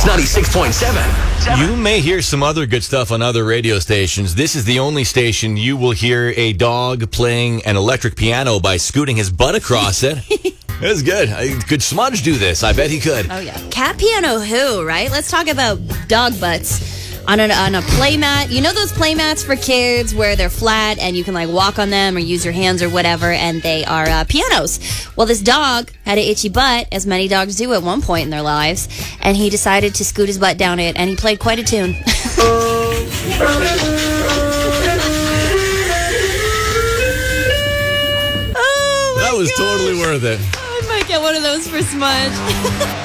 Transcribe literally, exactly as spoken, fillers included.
It's ninety-six point seven. You may hear some other good stuff on other radio stations. This is the only station you will hear a dog playing an electric piano by scooting his butt across it. That's good. I, could Smudge do this? I bet he could. Oh, yeah. Cat piano who, right? Let's talk about dog butts. On a, on a play mat. You know those play mats for kids where they're flat and you can like walk on them or use your hands or whatever, and they are uh, pianos. Well, this dog had an itchy butt, as many dogs do at one point in their lives, and he decided to scoot his butt down it, and he played quite a tune. Oh, that was gosh. totally worth it. I might get one of those for Smudge.